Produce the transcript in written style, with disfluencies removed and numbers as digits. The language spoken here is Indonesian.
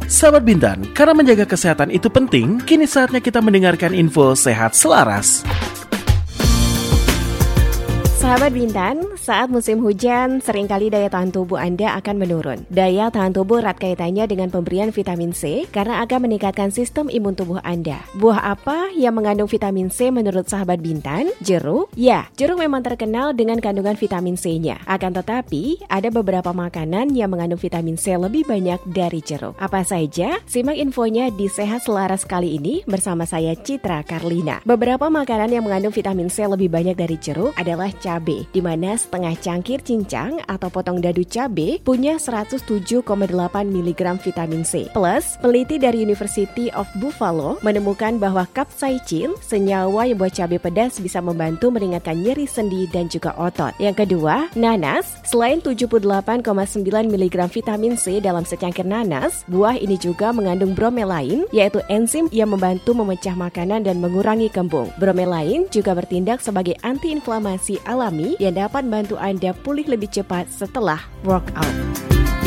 Sahabat Bintan, karena menjaga kesehatan itu penting, kini saatnya kita mendengarkan info sehat selaras. Sahabat Bintan, saat musim hujan, seringkali daya tahan tubuh Anda akan menurun. Daya tahan tubuh erat kaitannya dengan pemberian vitamin C karena akan meningkatkan sistem imun tubuh Anda. Buah apa yang mengandung vitamin C menurut sahabat Bintan? Jeruk? Ya, jeruk memang terkenal dengan kandungan vitamin C-nya. Akan tetapi, ada beberapa makanan yang mengandung vitamin C lebih banyak dari jeruk. Apa saja? Simak infonya di Sehat Selaras kali ini bersama saya Citra Karlina. Beberapa makanan yang mengandung vitamin C lebih banyak dari jeruk adalah cabai, di mana setengah cangkir cincang atau potong dadu cabai punya 107,8 mg vitamin C. Plus, peneliti dari University of Buffalo menemukan bahwa capsaicin, senyawa yang buat cabai pedas bisa membantu meringankan nyeri sendi dan juga otot. Yang kedua, nanas. Selain 78,9 mg vitamin C dalam secangkir nanas, buah ini juga mengandung bromelain, yaitu enzim yang membantu memecah makanan dan mengurangi kembung. Bromelain juga bertindak sebagai antiinflamasi alami yang dapat membantu Anda pulih lebih cepat setelah workout.